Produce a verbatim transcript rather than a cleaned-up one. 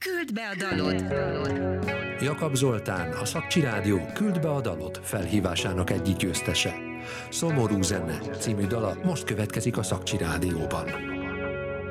Küld be a dalod! Jakab Zoltán, a Szakcsi Rádió Küld be a dalod felhívásának egyik győztese. Szomorú zene című dala most következik a Szakcsi Rádióban.